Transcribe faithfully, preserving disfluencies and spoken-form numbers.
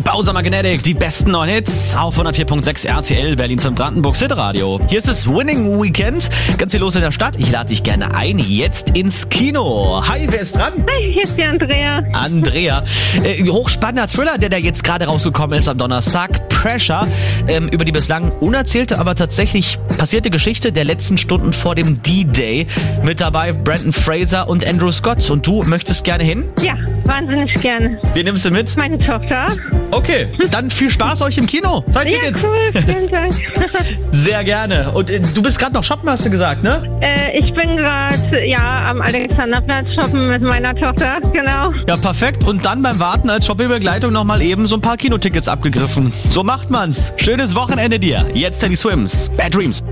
Bowser Magnetic, die besten neuen Hits auf hundertvier Komma sechs R T L, Berlins und Brandenburgs Hitradio. Hier ist das Winning Weekend, ganz viel los in der Stadt. Ich lade dich gerne ein, jetzt ins Kino. Hi, wer ist dran? Hi, hier ist die Andrea. Andrea. Äh, hochspannender Thriller, der da jetzt gerade rausgekommen ist am Donnerstag. Pressure, ähm, über die bislang unerzählte, aber tatsächlich passierte Geschichte der letzten Stunden vor dem D-Day. Mit dabei Brendan Fraser und Andrew Scott. Und du möchtest gerne hin? Ja, wahnsinnig gerne. Wen nimmst du mit? Meine Tochter. Okay, dann viel Spaß euch im Kino. Zwei Tickets. Ja, cool, vielen Dank. Sehr gerne. Und äh, du bist gerade noch shoppen, hast du gesagt, ne? äh, ich bin gerade ja am Alexanderplatz shoppen mit meiner Tochter, genau. Ja, perfekt. Und dann beim Warten als Shoppingbegleitung nochmal eben so ein paar Kinotickets abgegriffen. So macht man's. Schönes Wochenende dir. Jetzt Teddy Swims. Bad Dreams.